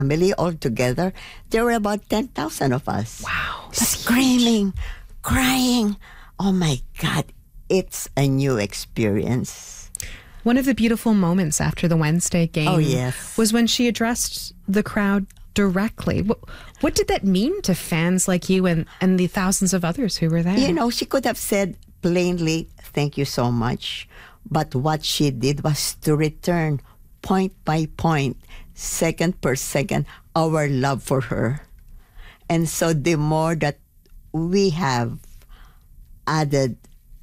family all together. There were about 10,000 of us. Wow. Screaming, crying. Oh my God, it's a new experience. One of the beautiful moments after the Wednesday game was when she addressed the crowd directly. What did that mean to fans like you and the thousands of others who were there? You know, she could have said plainly, thank you so much. But what she did was to return point by point, second per second, our love for her. And so the more that we have added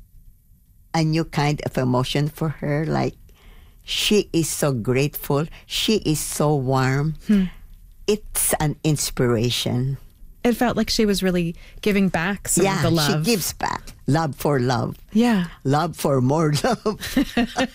a new kind of emotion for her, like she is so grateful, she is so warm. It's an inspiration. It felt like she was really giving back some of the love. Yeah, she gives back. Love for love. Yeah. Love for more love.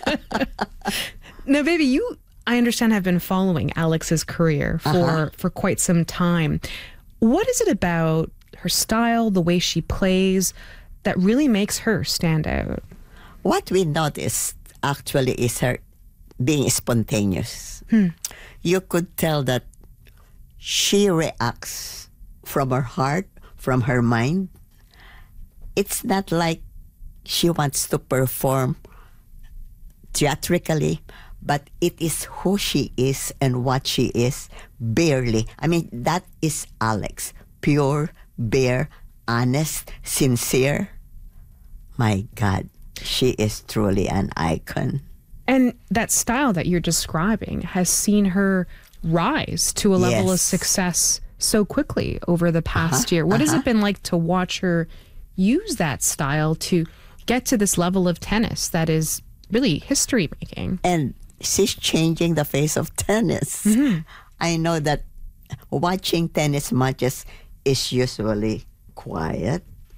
Now, baby, I understand, have been following Alex's career for quite some time. What is it about her style, the way she plays, that really makes her stand out? What we noticed actually is her being spontaneous. You could tell that she reacts from her heart, from her mind. It's not like she wants to perform theatrically, but it is who she is and what she is, barely. I mean, that is Alex. Pure, bare, honest, sincere. My God, she is truly an icon. And that style that you're describing has seen her rise to a level of success so quickly over the past year. What has it been like to watch her use that style to get to this level of tennis that is really history making? And she's changing the face of tennis. I know that watching tennis matches is usually quiet,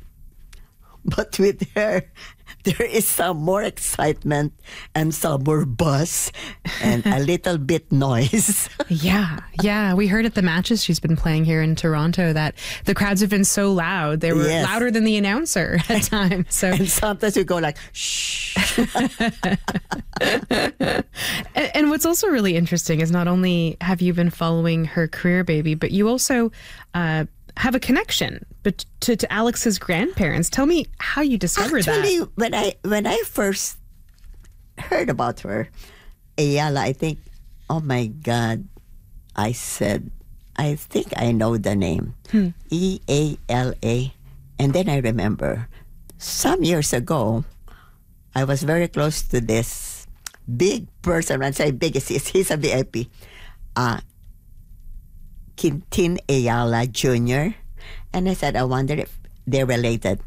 but with her, there is some more excitement and some more buzz and a little bit noise. Yeah. We heard at the matches she's been playing here in Toronto that the crowds have been so loud. They were louder than the announcer at times. So. And sometimes we go like, shh. And what's also really interesting is not only have you been following her career, baby, but you also have a connection to Alex's grandparents. Tell me how you discovered that. Actually, when I first heard about her, Ayala, I think, oh my God, I said, I think I know the name. Eala. And then I remember, some years ago, I was very close to this big person. When I say big, he's a VIP. Quintin Ayala Jr. And I said, I wonder if they're related.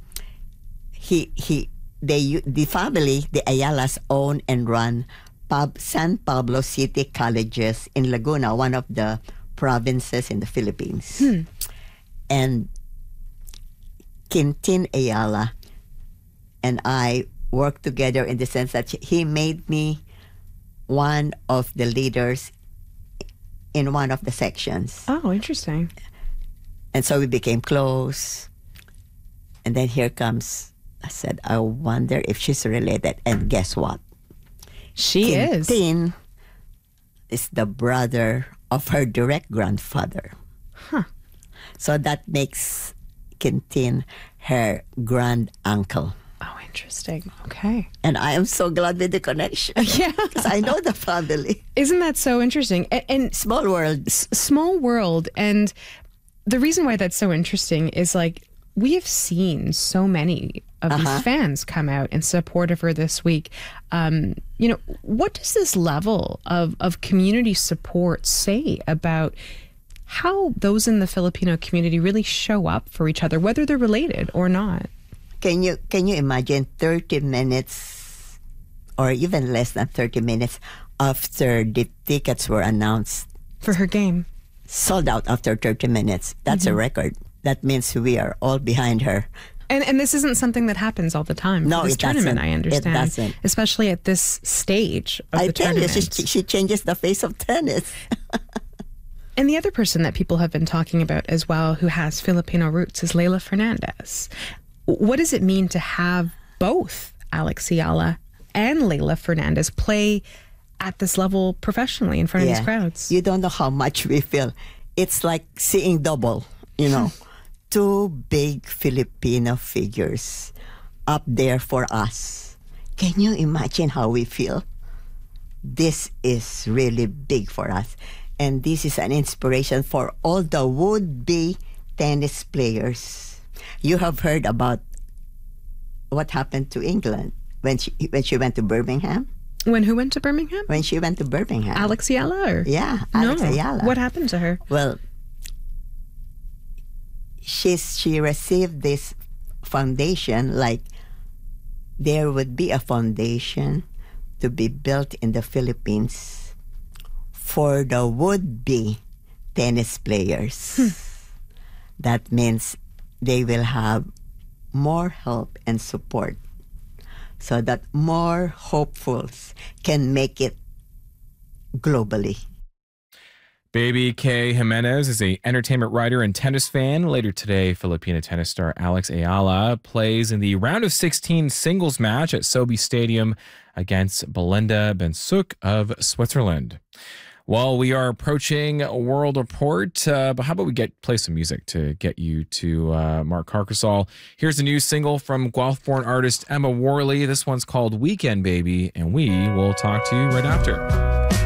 The family, the Ayalas, own and run San Pablo City Colleges in Laguna, one of the provinces in the Philippines. And Quintin Ayala and I worked together in the sense that he made me one of the leaders in one of the sections. Oh, interesting. And so we became close. And then here comes, I said, I wonder if she's related. And guess what? She is. Quintin is the brother of her direct grandfather. So that makes Quintin her grand uncle. Oh, interesting. Okay. And I am so glad with the connection. Yeah. Because I know the family. Isn't that so interesting? And small world. Small world. And the reason why that's so interesting is like we have seen so many of these fans come out in support of her this week. What does this level of community support say about how those in the Filipino community really show up for each other, whether they're related or not? Can you imagine 30 minutes or even less than 30 minutes after the tickets were announced? For her game. Sold out after 30 minutes. That's a record. That means we are all behind her. And this isn't something that happens all the time. No, for this it tournament, doesn't. I understand. It doesn't. Especially at this stage of the tournament. I tell you, she changes the face of tennis. And the other person that people have been talking about as well who has Filipino roots is Leylah Fernandez. What does it mean to have both Alex Ayala and Leylah Fernandez play at this level professionally in front of these crowds. You don't know how much we feel. It's like seeing double, two big Filipino figures up there for us. Can you imagine how we feel? This is really big for us. And this is an inspiration for all the would-be tennis players. You have heard about what happened to England when she went to Birmingham? When who went to Birmingham? When she went to Birmingham. Alex Ayala? Yeah, Alex Ayala. What happened to her? Well, she received this foundation, like there would be a foundation to be built in the Philippines for the would-be tennis players. That means they will have more help and support so that more hopefuls can make it globally. Baby K. Jimenez is an entertainment writer and tennis fan. Later today, Filipino tennis star Alex Ayala plays in the round of 16 singles match at Sobe Stadium against Belinda Bencic of Switzerland. Well, we are approaching a World Report, but how about we play some music to get you to Mark Carcasol. Here's a new single from Guelph-born artist Emma Worley. This one's called Weekend Baby, and we will talk to you right after.